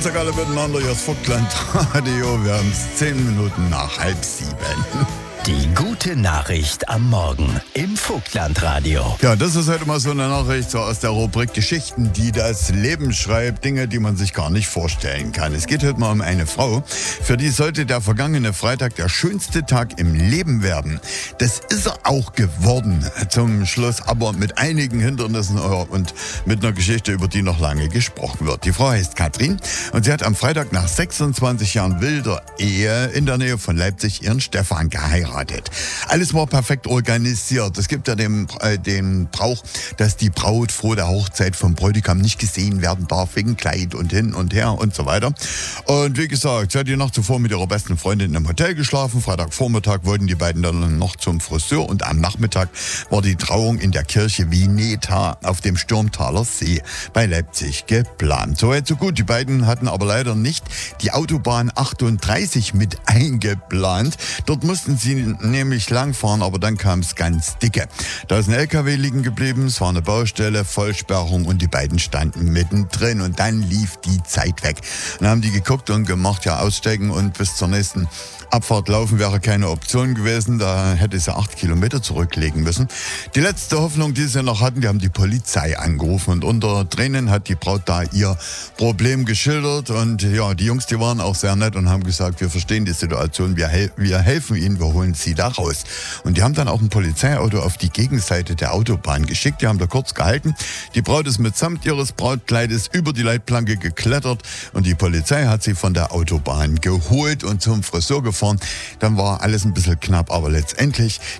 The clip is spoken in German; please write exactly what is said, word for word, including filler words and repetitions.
Grüezi alle miteinander, hier ist Vogtland Radio. Wir haben es zehn Minuten nach halb sieben. Die gute Nachricht am Morgen im Vogtland-Radio. Ja, das ist heute mal so eine Nachricht so aus der Rubrik Geschichten, die das Leben schreibt. Dinge, die man sich gar nicht vorstellen kann. Es geht heute mal um eine Frau, für die sollte der vergangene Freitag der schönste Tag im Leben werden. Das ist er auch geworden zum Schluss, aber mit einigen Hindernissen und mit einer Geschichte, über die noch lange gesprochen wird. Die Frau heißt Katrin und sie hat am Freitag nach sechsundzwanzig Jahren wilder Ehe in der Nähe von Leipzig ihren Stefan geheiratet. Alles war perfekt organisiert. Es gibt ja den, äh, den Brauch, dass die Braut vor der Hochzeit vom Bräutigam nicht gesehen werden darf, wegen Kleid und hin und her und so weiter. Und wie gesagt, sie hat die Nacht zuvor mit ihrer besten Freundin im Hotel geschlafen. Freitagvormittag wollten die beiden dann noch zum Friseur und am Nachmittag war die Trauung in der Kirche Vineta auf dem Sturmtaler See bei Leipzig geplant. So weit, so gut. Die beiden hatten aber leider nicht die Autobahn achtunddreißig mit eingeplant. Dort mussten sie nämlich langfahren, aber dann kam es ganz dicke. Da ist ein L K W liegen geblieben, es war eine Baustelle, Vollsperrung und die beiden standen mittendrin und dann lief die Zeit weg. Dann haben die geguckt und gemacht, ja, aussteigen und bis zur nächsten Abfahrt laufen wäre keine Option gewesen, da hätte sie acht Kilometer zurücklegen müssen. Die letzte Hoffnung, die sie noch hatten, die haben die Polizei angerufen und unter Tränen hat die Braut da ihr Problem geschildert und ja, die Jungs, die waren auch sehr nett und haben gesagt, wir verstehen die Situation, wir, hel- wir helfen ihnen, wir holen sie da raus. Und die haben dann auch ein Polizeiauto auf die Gegenseite der Autobahn geschickt, die haben da kurz gehalten. Die Braut ist mitsamt ihres Brautkleides über die Leitplanke geklettert und die Polizei hat sie von der Autobahn geholt und zum Friseur gefahren. Dann war alles ein bisschen knapp, aber letztendlich